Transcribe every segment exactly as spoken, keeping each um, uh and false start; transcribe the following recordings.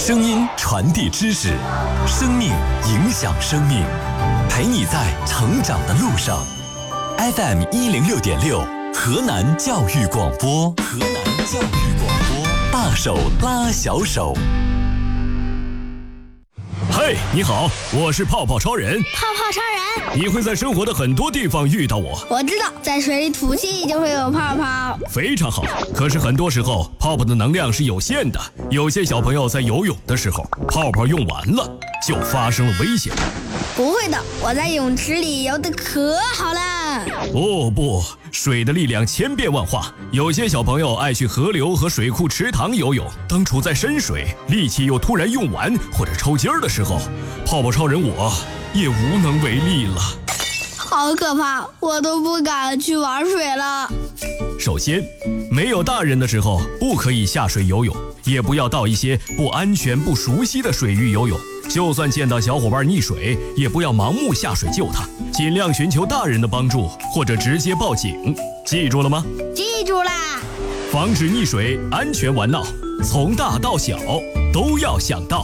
声音传递知识，生命影响生命，陪你在成长的路上。F M 一零六点六，河南教育广播，河南教育广播，大手拉小手。 嘿，你好，我是泡泡超人。 泡泡超人， 你会在生活的很多地方遇到我。 我知道，在水里吐气就会有泡泡。 非常好，可是很多时候泡泡的能量是有限的，有些小朋友在游泳的时候，泡泡用完了，就发生了危险。 不会的，我在泳池里游得可好了。 哦不，水的力量千变万化，有些小朋友爱去河流和水库池塘游泳，当处在深水，力气又突然用完或者抽筋儿的时候，泡泡超人我也无能为力了。 好可怕，我都不敢去玩水了。 首先，没有大人的时候不可以下水游泳，也不要到一些不安全不熟悉的水域游泳。就算见到小伙伴溺水，也不要盲目下水救他，尽量寻求大人的帮助，或者直接报警。记住了吗？ 记住啦！ 防止溺水，安全玩闹，从大到小都要想到。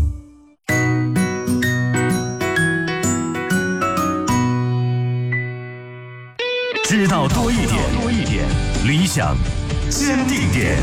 知道多一点，多一点，理想坚定点。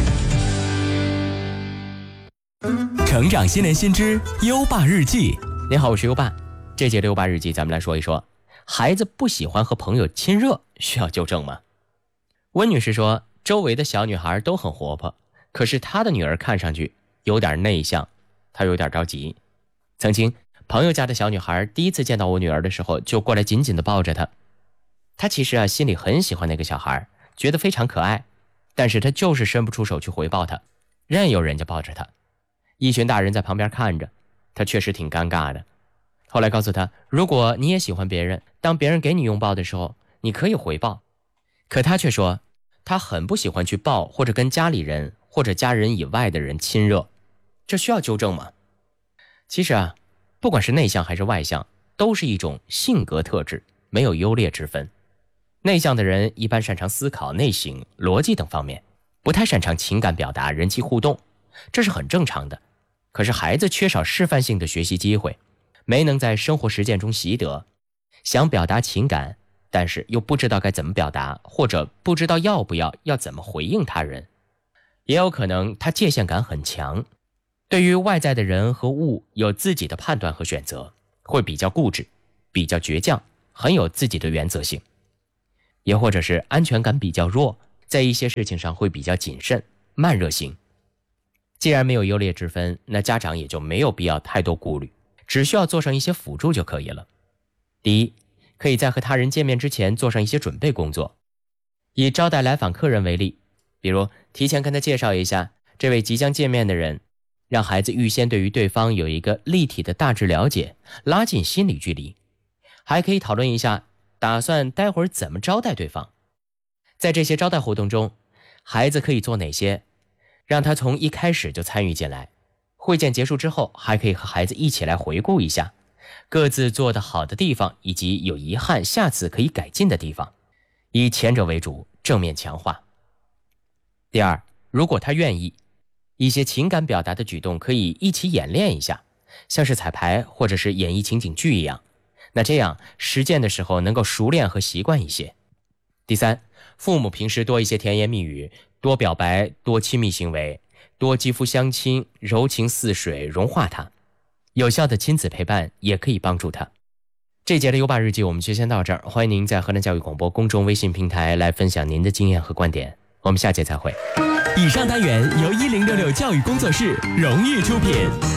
成长新年新知优爸日记。 你好，我是优爸。这节的优爸日记，咱们来说一说，孩子不喜欢和朋友亲热，需要纠正吗？温女士说，周围的小女孩都很活泼，可是她的女儿看上去有点内向，她有点着急。曾经朋友家的小女孩第一次见到我女儿的时候，就过来紧紧地抱着她。她其实啊心里很喜欢那个小孩，觉得非常可爱，但是她就是伸不出手去回抱她，任由人家抱着她。一群大人在旁边看着，她确实挺尴尬的。后来告诉她，如果你也喜欢别人，当别人给你拥抱的时候，你可以回抱。可她却说，她很不喜欢去抱或者跟家里人或者家人以外的人亲热。这需要纠正吗？其实啊，不管是内向还是外向，都是一种性格特质，没有优劣之分。内向的人一般擅长思考、内省、逻辑等方面，不太擅长情感表达、人际互动，这是很正常的。可是孩子缺少示范性的学习机会，没能在生活实践中习得，想表达情感，但是又不知道该怎么表达，或者不知道要不要要怎么回应他人。也有可能他界限感很强，对于外在的人和物有自己的判断和选择，会比较固执，比较倔强，很有自己的原则性。也或者是安全感比较弱，在一些事情上会比较谨慎、慢热型。既然没有优劣之分，那家长也就没有必要太多顾虑，只需要做上一些辅助就可以了。第一，可以在和他人见面之前做上一些准备工作。以招待来访客人为例，比如提前跟他介绍一下这位即将见面的人，让孩子预先对于对方有一个立体的大致了解，拉近心理距离。还可以讨论一下打算待会儿怎么招待对方。在这些招待活动中，孩子可以做哪些，让他从一开始就参与进来。会见结束之后，还可以和孩子一起来回顾一下各自做得好的地方，以及有遗憾下次可以改进的地方，以前者为主，正面强化。第二，如果他愿意，一些情感表达的举动可以一起演练一下，像是彩排或者是演绎情景剧一样，那这样实践的时候能够熟练和习惯一些。第三，父母平时多一些甜言蜜语，多表白，多亲密行为，多肌肤相亲，柔情似水，融化他。有效的亲子陪伴也可以帮助他。这节的优爸日记我们就先到这儿，欢迎您在河南教育广播公众微信平台来分享您的经验和观点，我们下节再会。 以上单元由一零六六教育工作室荣誉出品。